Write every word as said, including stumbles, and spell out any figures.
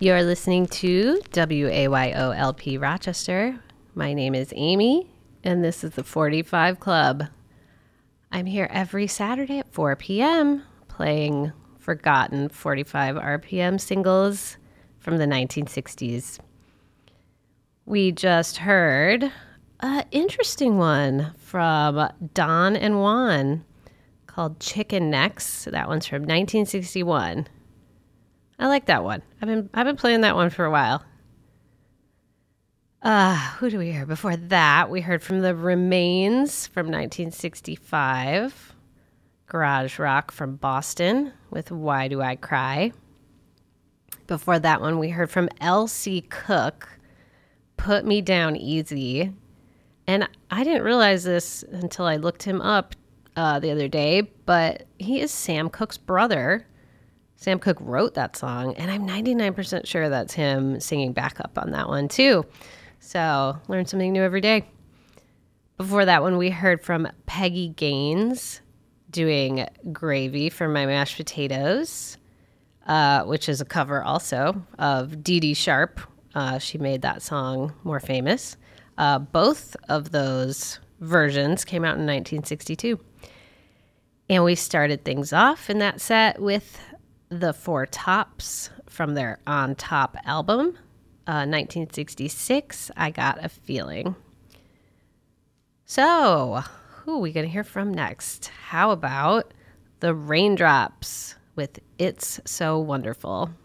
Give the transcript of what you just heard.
You're listening to W A Y O L P Rochester. My name is Amy, and this is the forty-five Club. I'm here every Saturday at four p.m. playing forgotten forty-five R P M singles from the nineteen sixties. We just heard an interesting one from Don and Juan called Chicken Necks. That one's from nineteen sixty-one. I like that one. I've been I've been playing that one for a while. Uh, who do we hear? Before that, we heard from The Remains from nineteen sixty-five. Garage rock from Boston with Why Do I Cry? Before that one, we heard from L C Cook, Put Me Down Easy. And I didn't realize this until I looked him up uh, the other day, but he is Sam Cooke's brother. Sam Cooke wrote that song, and I'm ninety-nine percent sure that's him singing backup on that one, too. So, learn something new every day. Before that one, we heard from Peggy Gaines doing Gravy for My Mashed Potatoes, uh, which is a cover also of Dee Dee Sharp. Uh, she made that song more famous. Uh, both of those versions came out in nineteen sixty-two. And we started things off in that set with The Four Tops from their On Top album, uh, nineteen sixty-six, I Got a Feeling. So, who are we going to hear from next? How about The Raindrops with It's So Wonderful?